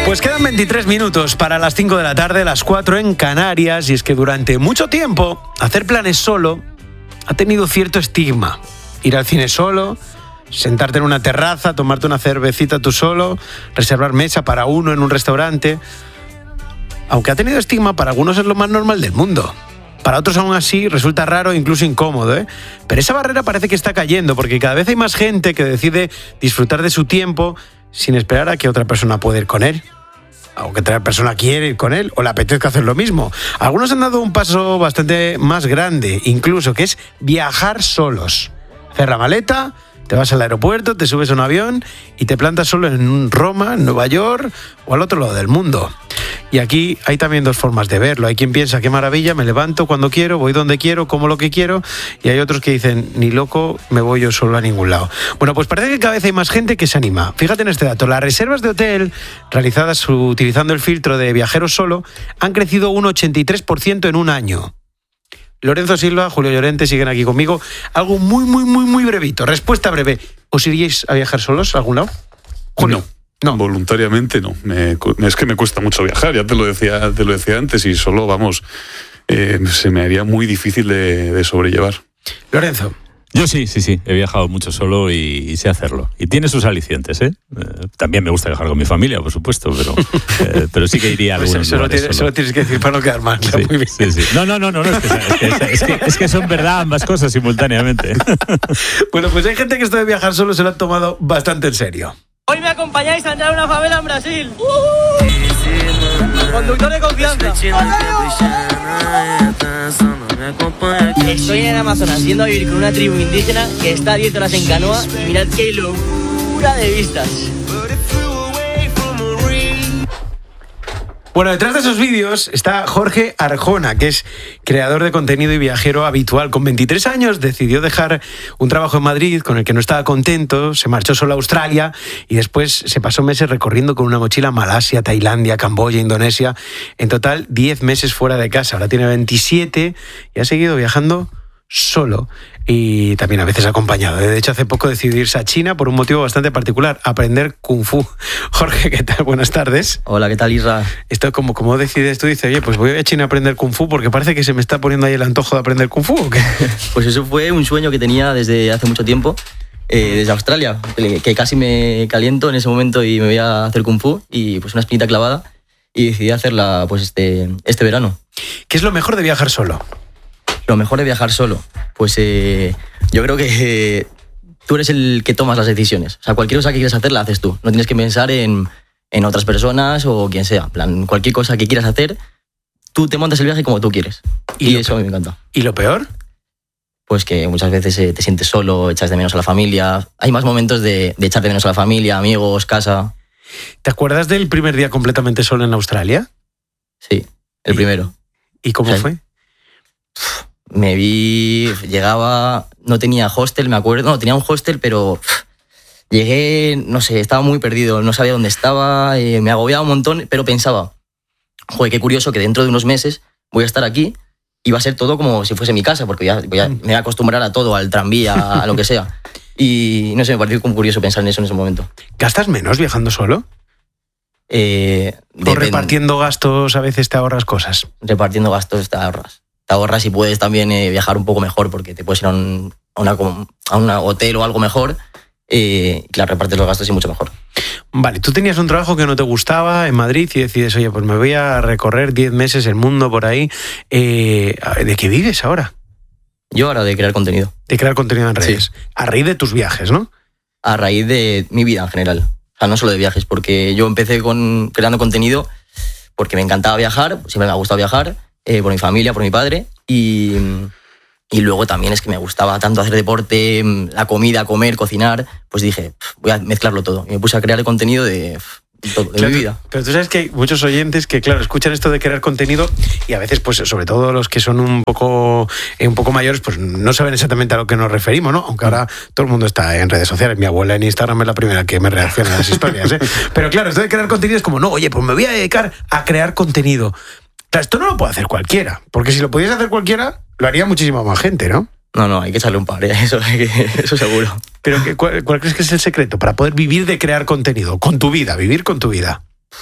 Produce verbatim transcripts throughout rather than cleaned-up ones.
Pues quedan veintitrés minutos para las cinco de la tarde, las cuatro en Canarias, y es que durante mucho tiempo hacer planes solo ha tenido cierto estigma. Ir al cine solo, sentarte en una terraza, tomarte una cervecita tú solo, reservar mesa para uno en un restaurante. Aunque ha tenido estigma, para algunos es lo más normal del mundo. Para otros aún así resulta raro e incluso incómodo, ¿eh? Pero esa barrera parece que está cayendo, porque cada vez hay más gente que decide disfrutar de su tiempo sin esperar a que otra persona pueda ir con él. O que otra persona quiere ir con él, o le apetezca hacer lo mismo. Algunos han dado un paso bastante más grande, incluso, que es viajar solos. Hacer la maleta, te vas al aeropuerto, te subes a un avión y te plantas solo en Roma, en Nueva York o al otro lado del mundo. Y aquí hay también dos formas de verlo. Hay quien piensa, qué maravilla, me levanto cuando quiero, voy donde quiero, como lo que quiero. Y hay otros que dicen, ni loco, me voy yo solo a ningún lado. Bueno, pues parece que cada vez hay más gente que se anima. Fíjate en este dato, las reservas de hotel realizadas utilizando el filtro de viajero solo han crecido un ochenta y tres por ciento en un año. Lorenzo Silva, Julio Llorente siguen aquí conmigo. Algo muy, muy, muy, muy brevito. Respuesta breve. ¿Os iríais a viajar solos a algún lado? Julio. No, no. Voluntariamente no. Me, es que me cuesta mucho viajar, ya te lo decía, te lo decía antes, y solo, vamos, eh, se me haría muy difícil de, de sobrellevar. Lorenzo. Yo sí, sí, sí, he viajado mucho solo y, y sé hacerlo. Y tiene sus alicientes, ¿eh? eh también me gusta viajar con mi familia, por supuesto, pero, eh, pero sí que iría a algunos pues eso, lugares lo tienes, eso lo tienes que decir para no quedar mal. Sí, muy bien. Sí, sí. No, no, no, no, no es, que, es, que, es, que, es que son verdad ambas cosas simultáneamente. Bueno, pues hay gente que esto de viajar solo se lo ha tomado bastante en serio. Hoy me acompañáis a entrar a una favela en Brasil. Uh-huh. Conductor de confianza. Estoy en el Amazonas yendo a vivir con una tribu indígena que está a diez horas en canoa. Mirad qué locura de vistas. Bueno, detrás de esos vídeos está Jorge Arjona, que es creador de contenido y viajero habitual. Con veintitrés años decidió dejar un trabajo en Madrid con el que no estaba contento, se marchó solo a Australia y después se pasó meses recorriendo con una mochila Malasia, Tailandia, Camboya, Indonesia. En total, diez meses fuera de casa. Ahora tiene veintisiete y ha seguido viajando solo y también a veces acompañado. De hecho, hace poco decidió irse a China por un motivo bastante particular, aprender Kung Fu. Jorge, ¿qué tal? Buenas tardes. Hola, ¿qué tal, Isra? Esto, como, como decides tú, dices, oye, pues voy a China a aprender Kung Fu porque parece que se me está poniendo ahí el antojo de aprender Kung Fu, ¿o qué? Pues eso fue un sueño que tenía desde hace mucho tiempo, eh, desde Australia, que casi me caliento en ese momento y me voy a hacer Kung Fu, y pues una espinita clavada, y decidí hacerla pues este, este verano. ¿Qué es lo mejor de viajar solo? Lo mejor de viajar solo, pues eh, yo creo que eh, tú eres el que tomas las decisiones. O sea, cualquier cosa que quieras hacer la haces tú. No tienes que pensar en, en otras personas o quien sea. En plan, cualquier cosa que quieras hacer, tú te montas el viaje como tú quieres. Y, y eso a mí me encanta. ¿Y lo peor? Pues que muchas veces eh, te sientes solo, echas de menos a la familia. Hay más momentos de, de echar de menos a la familia, amigos, casa. ¿Te acuerdas del primer día completamente solo en Australia? Sí, el ¿Y, primero. ¿Y cómo o sea, fue? Me vi, llegaba, no tenía hostel, me acuerdo, no, tenía un hostel, pero pff, llegué, no sé, estaba muy perdido, no sabía dónde estaba, eh, me agobiaba un montón, pero pensaba, joder, qué curioso que dentro de unos meses voy a estar aquí y va a ser todo como si fuese mi casa, porque ya, voy a, me voy a acostumbrar a todo, al tranvía, a lo que sea. Y no sé, me pareció como curioso pensar en eso en ese momento. ¿Gastas menos viajando solo? Eh, ¿O repartiendo gastos a veces te ahorras cosas? Repartiendo gastos te ahorras. Te ahorras y puedes también eh, viajar un poco mejor, porque te puedes ir a un, a una, a un hotel o algo mejor, eh, y claro, repartes los gastos y mucho mejor. Vale, tú tenías un trabajo que no te gustaba en Madrid y decides, oye, pues me voy a recorrer diez meses el mundo por ahí. Eh, ¿De qué vives ahora? Yo ahora de crear contenido. De crear contenido en redes. Sí. A raíz de tus viajes, ¿no? A raíz de mi vida en general. O sea, no solo de viajes, porque yo empecé con creando contenido porque me encantaba viajar, siempre me ha gustado viajar, Eh, por mi familia, por mi padre, y, y luego también es que me gustaba tanto hacer deporte, la comida, comer, cocinar, pues dije, voy a mezclarlo todo. Y me puse a crear el contenido de, de todo, de claro, mi vida. Pero tú sabes que hay muchos oyentes que, claro, escuchan esto de crear contenido y a veces, pues sobre todo los que son un poco, eh, un poco mayores, pues no saben exactamente a lo que nos referimos, ¿no? Aunque ahora todo el mundo está en redes sociales. Mi abuela en Instagram es la primera que me reacciona a las historias, ¿eh? Pero claro, esto de crear contenido es como, no, oye, pues me voy a dedicar a crear contenido. Claro, esto no lo puede hacer cualquiera, porque si lo pudiese hacer cualquiera, lo haría muchísima más gente, ¿no? No, no, hay que echarle un par, ¿eh? eso, eso seguro. Pero ¿cuál, ¿cuál crees que es el secreto para poder vivir de crear contenido? Con tu vida, vivir con tu vida.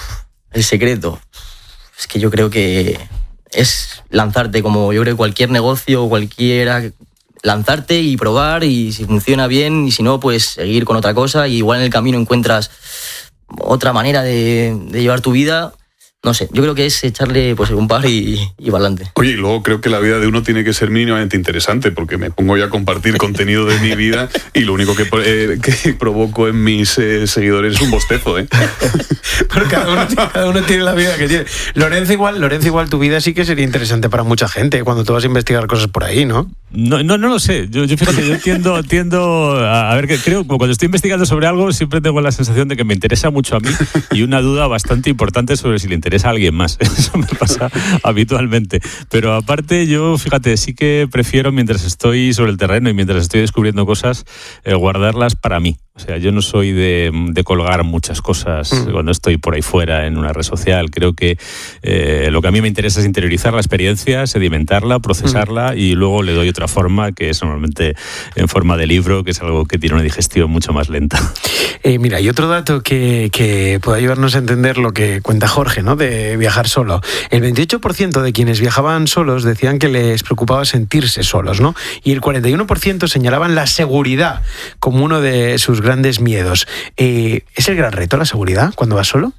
El secreto. Es que yo creo que es lanzarte, como yo creo que cualquier negocio, cualquiera, lanzarte y probar, y si funciona bien, y si no, pues seguir con otra cosa, y igual en el camino encuentras otra manera de, de llevar tu vida. No sé, yo creo que es echarle pues un par y, y para adelante. Oye, y luego creo que la vida de uno tiene que ser mínimamente interesante, porque me pongo ya a compartir contenido de mi vida y lo único que, eh, que provoco en mis eh, seguidores es un bostezo, ¿eh? Pero cada uno, cada uno tiene la vida que tiene. Lorenzo igual, Lorenzo, igual tu vida sí que sería interesante para mucha gente cuando tú vas a investigar cosas por ahí, ¿no? No, no, no lo sé. Yo, yo fíjate, yo tiendo, tiendo a, a ver, que creo que cuando estoy investigando sobre algo siempre tengo la sensación de que me interesa mucho a mí y una duda bastante importante sobre si le interesa a alguien más. Eso me pasa habitualmente. Pero aparte yo, fíjate, sí que prefiero, mientras estoy sobre el terreno y mientras estoy descubriendo cosas, eh, guardarlas para mí. O sea, yo no soy de, de colgar muchas cosas mm. cuando estoy por ahí fuera en una red social. Creo que eh, lo que a mí me interesa es interiorizar la experiencia, sedimentarla, procesarla mm. y luego le doy otra forma, que es normalmente en forma de libro, que es algo que tiene una digestión mucho más lenta. Eh, mira, y otro dato que, que puede ayudarnos a entender lo que cuenta Jorge, ¿no?, de viajar solo. El veintiocho por ciento de quienes viajaban solos decían que les preocupaba sentirse solos, ¿no? Y el cuarenta y uno por ciento señalaban la seguridad como uno de sus grandes miedos. Eh, ¿Es el gran reto la seguridad cuando vas solo?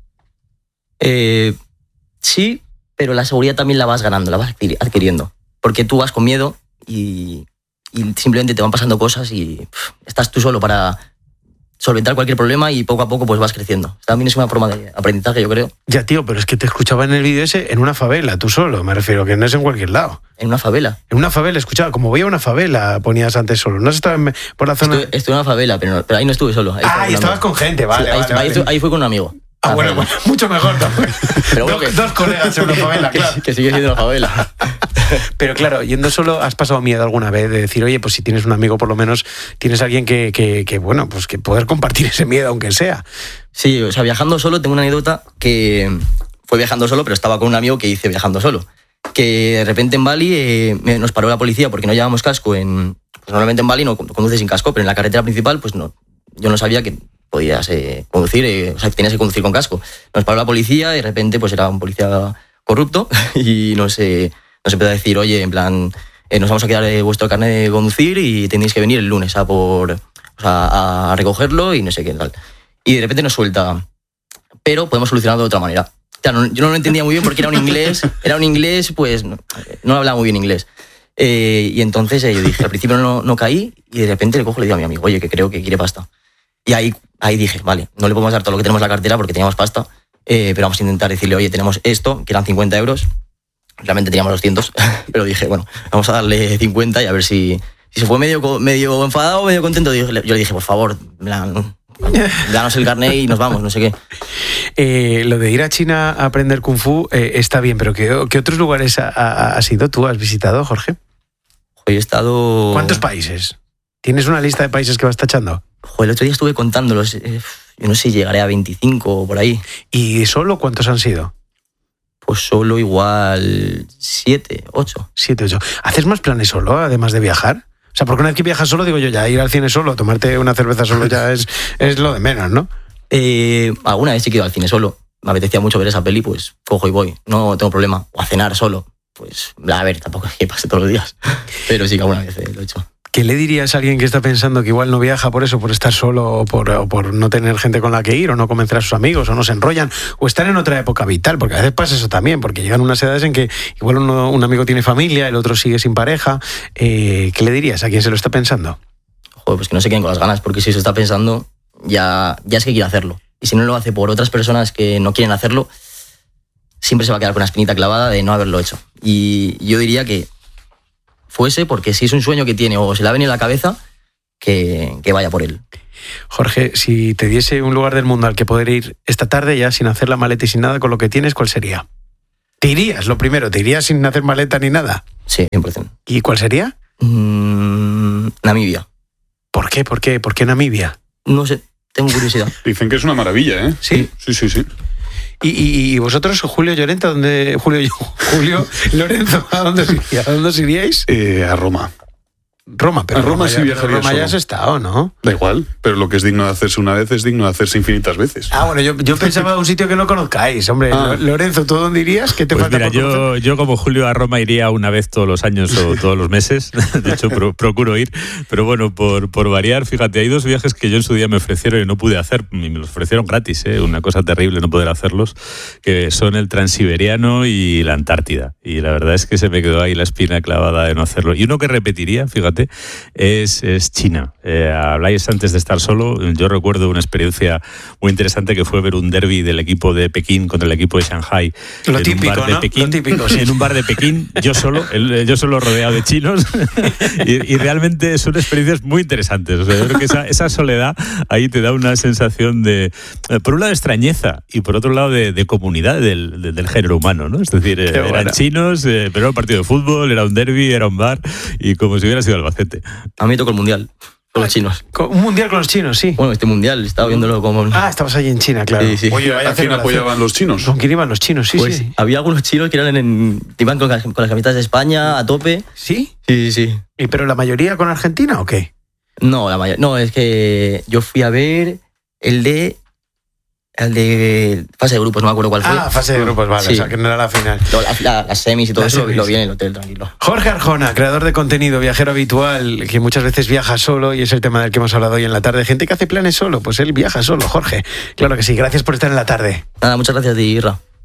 Eh, sí, pero la seguridad también la vas ganando, la vas adquiriendo. Porque tú vas con miedo y, y simplemente te van pasando cosas y pff, estás tú solo para solventar cualquier problema y poco a poco pues vas creciendo. También es una forma de aprendizaje, yo creo. Ya, tío, pero es que te escuchaba en el vídeo ese en una favela, tú solo, me refiero, que no es en cualquier lado. ¿En una favela? En una favela, escuchaba, como voy a una favela, ponías antes solo. ¿No has estado en, por la zona? Estuve, estuve en una favela, pero, no, pero ahí no estuve solo. Ahí ah, ahí estabas con gente, vale, sí, vale, ahí, vale. Ahí, ahí fui con un amigo. Ah, bueno, bueno, mucho mejor también. Pero bueno, dos, que, dos colegas en una favela, claro. Que, que sigue siendo una favela. Pero claro, yendo solo, ¿has pasado miedo alguna vez de decir, oye, pues si tienes un amigo, por lo menos tienes alguien que, que, que bueno, pues que poder compartir ese miedo, aunque sea? Sí, o sea, viajando solo, tengo una anécdota que fue viajando solo, pero estaba con un amigo que hice viajando solo. Que de repente en Bali eh, nos paró la policía porque no llevábamos casco. En, pues normalmente en Bali no conduces sin casco, pero en la carretera principal, pues no, yo no sabía que podías eh, conducir, eh, o sea, tenías que conducir con casco. Nos paró la policía y de repente pues era un policía corrupto y nos, eh, nos empezó a decir, oye, en plan, eh, nos vamos a quedar eh, vuestro carnet de conducir y tenéis que venir el lunes a por, o sea, a recogerlo y no sé qué tal. Y de repente nos suelta, pero podemos solucionarlo de otra manera. Claro, yo no lo entendía muy bien porque era un inglés, era un inglés, pues no, no hablaba muy bien inglés. Eh, y entonces eh, yo dije, al principio no, no caí y de repente le cojo y le digo a mi amigo, oye, que creo que quiere pasta. Y ahí, ahí dije, vale, no le podemos dar todo lo que tenemos en la cartera porque teníamos pasta, eh, pero vamos a intentar decirle, oye, tenemos esto, que eran cincuenta euros, realmente teníamos doscientos, pero dije, bueno, vamos a darle cincuenta y a ver si, si se fue medio, medio enfadado, medio contento. Yo le dije, por favor, danos el carnet y nos vamos, no sé qué. Eh, lo de ir a China a aprender Kung Fu eh, está bien, pero ¿qué, qué otros lugares ha, ha, has ido tú? ¿Has visitado, Jorge? He estado... ¿Cuántos países? ¿Tienes una lista de países que vas tachando? Joder, el otro día estuve contándolos. Eh, yo no sé si llegaré a veinticinco o por ahí. ¿Y solo cuántos han sido? Pues solo igual siete, ocho. Siete, ocho. ¿Haces más planes solo, además de viajar? O sea, porque una vez que viajas solo, digo yo, ya ir al cine solo, tomarte una cerveza solo ya es, es lo de menos, ¿no? Eh, alguna vez sí que iba al cine solo. Me apetecía mucho ver esa peli, pues cojo y voy. No tengo problema. O a cenar solo. Pues, a ver, tampoco es que pase todos los días. Pero sí que alguna vez eh, lo he hecho. ¿Qué le dirías a alguien que está pensando que igual no viaja por eso, por estar solo o por, o por no tener gente con la que ir o no convencer a sus amigos o no se enrollan o estar en otra época vital? Porque a veces pasa eso también, porque llegan unas edades en que igual uno, un amigo tiene familia, el otro sigue sin pareja. Eh, ¿Qué le dirías a quien se lo está pensando? Joder, pues que no se queden con las ganas, porque si se está pensando, ya, ya es que quiere hacerlo. Y si no lo hace por otras personas que no quieren hacerlo, siempre se va a quedar con la espinita clavada de no haberlo hecho. Y yo diría que fuese, porque si es un sueño que tiene o se le ha venido a la cabeza, que, que vaya por él. Jorge, si te diese un lugar del mundo al que poder ir esta tarde ya sin hacer la maleta y sin nada con lo que tienes, ¿cuál sería? ¿Te irías, lo primero? ¿Te irías sin hacer maleta ni nada? Sí, cien por ciento. ¿Y cuál sería? Mm, Namibia. ¿Por qué? ¿Por qué? ¿Por qué Namibia? No sé, tengo curiosidad. Dicen que es una maravilla, ¿eh? Sí. Sí, sí, sí. ¿Y, y, y vosotros, Julio Llorente, dónde, Julio, Julio Lorenzo, ¿a dónde os iríais? ¿A dónde os iríais? Eh, a Roma. Roma, pero A Roma sí ya, viajaría Roma ya solo. has estado, ¿no? Da igual, pero lo que es digno de hacerse una vez es digno de hacerse infinitas veces. Ah, bueno, yo, yo pensaba en un sitio que no conozcáis. Hombre, Ah. Lo- Lorenzo, ¿tú dónde irías? ¿Qué te Pues falta mira, por conocer? yo, yo como Julio a Roma iría una vez todos los años o todos los meses. De hecho, pro- procuro ir. Pero bueno, por, por variar, fíjate, hay dos viajes que yo en su día me ofrecieron y no pude hacer. Y me los ofrecieron gratis, ¿eh? Una cosa terrible no poder hacerlos, que son el Transiberiano y la Antártida. Y la verdad es que se me quedó ahí la espina clavada de no hacerlo. Y uno que repetiría, fíjate, es, es China. Eh, habláis antes de estar solo. Yo recuerdo una experiencia muy interesante que fue ver un derbi del equipo de Pekín contra el equipo de Shanghai. Lo en típico, un bar de ¿no? Pekín, Lo típico, sí. en un bar de Pekín, yo solo, el- yo solo rodeado de chinos. y, y realmente son experiencias muy interesantes. O sea, yo creo que esa, esa soledad ahí te da una sensación de, eh, por un lado, de extrañeza y por otro lado, de, de comunidad del, de- del género humano, ¿no? Es decir, eh, eran bueno. chinos, eh, pero era un partido de fútbol, era un derbi, era un bar y como si hubiera sido Albacete. A mí me tocó el mundial con los chinos. Con- Un mundial con los chinos, sí. Bueno, este mundial, estaba viéndolo como... Ah, estabas allí en China, claro. Sí, sí. Oye, vaya ¿A quién celebración. apoyaban los chinos? ¿Con quién iban los chinos? Sí, pues sí. había algunos chinos que eran en, que iban con, las- con las camisetas de España a tope. ¿Sí? Sí, sí, sí. ¿Y pero la mayoría con Argentina o qué? No, la mayor, no, es que yo fui a ver el de... El de fase de grupos, no me acuerdo cuál fue. Ah, fase de grupos, vale. Sí. O sea, que no era la final. No, la- la- las semis y todo Las eso semis. lo vi en el hotel, tranquilo. Jorge Arjona, creador de contenido, viajero habitual, que muchas veces viaja solo y es el tema del que hemos hablado hoy en la tarde. Gente que hace planes solo, pues él viaja solo, Jorge. Claro que sí, gracias por estar en la tarde. Nada, muchas gracias, Irra.